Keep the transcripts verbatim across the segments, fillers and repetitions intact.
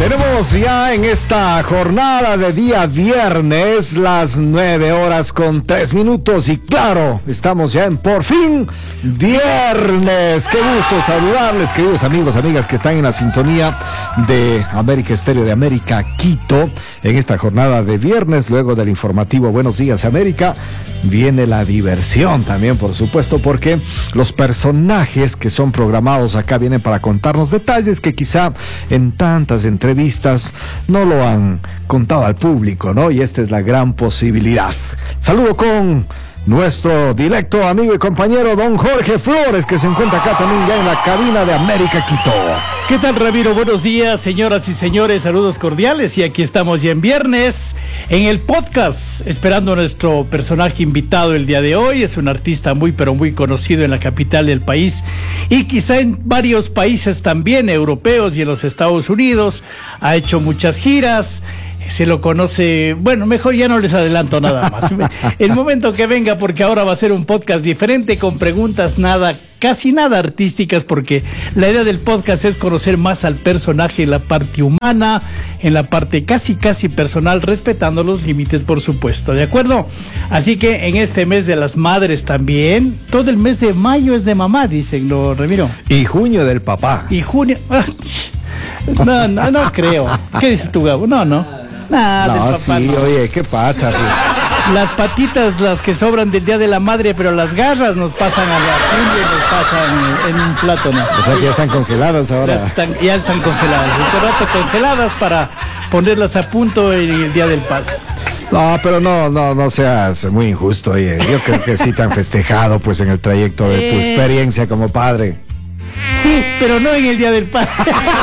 Tenemos ya en esta jornada de día viernes las nueve horas con tres minutos y claro, estamos ya en por fin viernes. Qué gusto saludarles, queridos amigos, amigas que están en la sintonía de América Estéreo de América Quito. En esta jornada de viernes, luego del informativo Buenos Días América, viene la diversión también, por supuesto, porque los personajes que son programados acá vienen para contarnos detalles que quizá en tantas entrevistas no lo han contado al público, ¿no? Y esta es la gran posibilidad. Saludo con nuestro directo amigo y compañero don Jorge Flores, que se encuentra acá también ya en la cabina de América Quito. ¿Qué tal, Ramiro? Buenos días, señoras y señores, saludos cordiales, y aquí estamos ya en viernes en el podcast, esperando a nuestro personaje invitado el día de hoy. Es un artista muy pero muy conocido en la capital del país y quizá en varios países también europeos y en los Estados Unidos. Ha hecho muchas giras. Se lo conoce, bueno, mejor ya no les adelanto nada más. El momento que venga, porque ahora va a ser un podcast diferente con preguntas nada, casi nada artísticas, porque la idea del podcast es conocer más al personaje en la parte humana, en la parte casi casi personal, respetando los límites, por supuesto, ¿de acuerdo? Así que en este mes de las madres también, todo el mes de mayo es de mamá, dicen, ¿no, Ramiro? Y junio del papá. Y junio, no, no, no creo. ¿Qué dices tú, Gabo? No, no. Nah, no, papá, sí, no. Oye, ¿qué pasa? Las patitas, las que sobran del Día de la Madre, pero las garras nos pasan a la cumbia y nos pasan en, en un plato, ¿no? O sea que ya están congeladas ahora. Ya están, ya están congeladas, este rato congeladas para ponerlas a punto en el Día del Padre. No, pero no, no, no seas muy injusto, oye. Yo creo que sí te han festejado, pues, en el trayecto de tu experiencia como padre. Sí, pero no en el Día del Padre.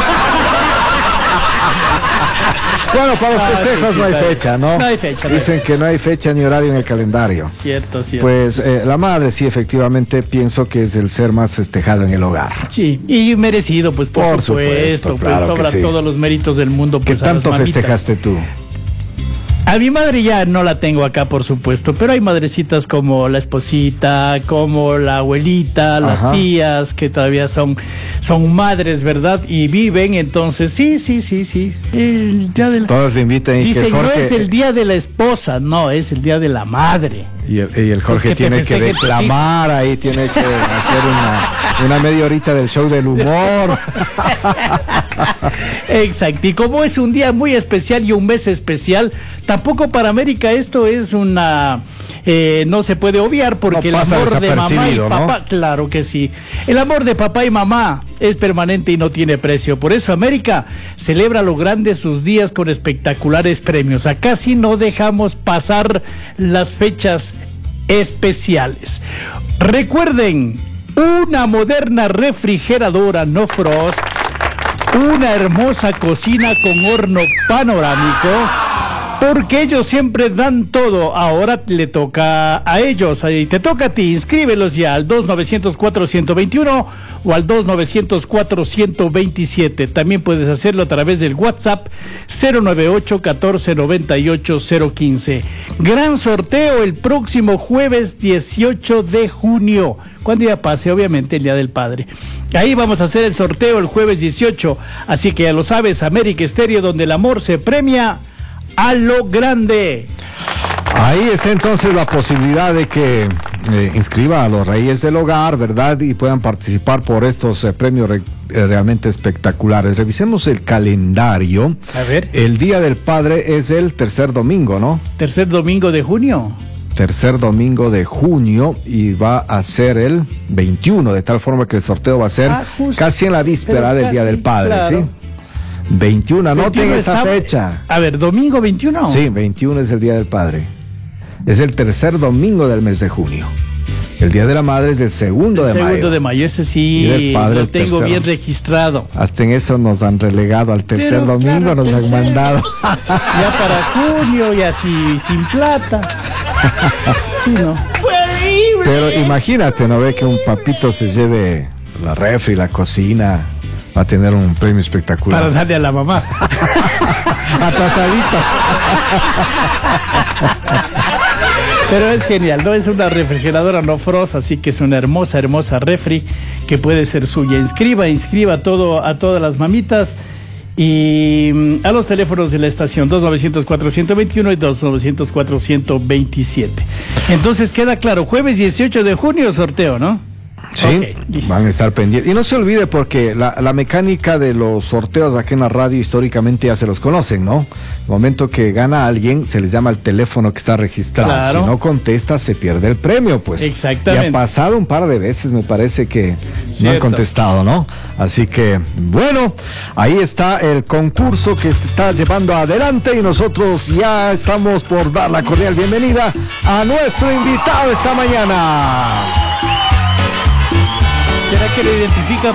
Bueno, para los Ah, festejos sí, sí, no hay claro. fecha, ¿no? No hay fecha. no Dicen hay. que no hay fecha ni horario en el calendario. Cierto, cierto. Pues eh, la madre sí, efectivamente, pienso que es el ser más festejado en el hogar. Sí, y merecido, pues por, Por supuesto, supuesto, claro pues sobran que sí. todos los méritos del mundo. ¿Qué Pues, a las tanto mamitas. festejaste tú? A mi madre ya no la tengo acá, por supuesto, pero hay madrecitas como la esposita, como la abuelita, las Ajá. tías, que todavía son, son madres, ¿verdad? Y viven, entonces, sí, sí, sí, sí. El día de la... Todos le invitan y Dicen, que Jorge... no es el día de la esposa, no, es el día de la madre. Y el, y el Jorge Pues que te tiene que festeje tu declamar, ahí tiene que hacer una, una media horita del show del humor. Exacto, y como es un día muy especial y un mes especial, tampoco para América esto es una... Eh, no se puede obviar porque No el pasa amor de mamá y desapercibido, papá, ¿no? claro que sí, el amor de papá y mamá es permanente y no tiene precio. Por eso América celebra a lo grande sus días con espectaculares premios. Acá sí no dejamos pasar las fechas especiales. Recuerden, una moderna refrigeradora no frost, una hermosa cocina con horno panorámico, porque ellos siempre dan todo. Ahora le toca a ellos, ahí te toca a ti. Inscríbelos ya al dos nueve cero cuatro uno dos uno o al dos nueve cero cuatro uno dos siete. También puedes hacerlo a través del WhatsApp cero nueve ocho uno cuatro nueve ocho cero uno cinco. Gran sorteo el próximo jueves dieciocho de junio, cuando ya pase obviamente el Día del Padre. Ahí vamos a hacer el sorteo el jueves dieciocho, así que ya lo sabes, América Estéreo, donde el amor se premia a lo grande. Ahí está entonces la posibilidad de que eh, inscriba a los Reyes del Hogar, ¿verdad? Y puedan participar por estos eh, premios re, eh, realmente espectaculares. Revisemos el calendario. A ver. El Día del Padre es el tercer domingo, ¿no? Tercer domingo de junio. Tercer domingo de junio y va a ser el veintiuno, de tal forma que el sorteo va a ser Ah, justo. casi en la víspera Pero del casi, Día del Padre, claro. ¿sí? veintiuno, anoten veintiuno es esa sábado. fecha. A ver, domingo veintiuno. Sí, veintiuno es el Día del Padre. Es el tercer domingo del mes de junio. El Día de la Madre es el segundo el de mayo. segundo de mayo, ese Y sí del padre, lo el tengo tercero. bien registrado. Hasta en eso nos han relegado al tercer Pero, domingo, claro, nos han tercero. mandado. Ya para junio y así sin plata. Sí, ¿no? Pero imagínate, ¿no? Ve que un papito se lleve la refri, la cocina, va a tener un premio espectacular. Para darle a la mamá. Atasadito. Pero es genial, ¿no? Es una refrigeradora no frost, así que es una hermosa, hermosa refri que puede ser suya. Inscriba, inscriba a todo, a todas las mamitas Y mm, a los teléfonos de la estación dos novecientos cuatrocientos veintiuno y dos novecientos cuatrocientos veintisiete. Entonces queda claro, jueves dieciocho de junio sorteo, ¿no? Sí, okay, van a estar pendientes. Y no se olvide porque la, la mecánica de los sorteos aquí en la radio históricamente ya se los conocen, ¿no? El momento que gana alguien, se les llama el teléfono que está registrado. Claro. Si no contesta, se pierde el premio, pues. Exactamente. Y ha pasado un par de veces, me parece que Cierto. no han contestado, ¿no? Así que, bueno, ahí está el concurso que se está llevando adelante y nosotros ya estamos por dar la cordial bienvenida a nuestro invitado esta mañana. ¿Será que lo identifica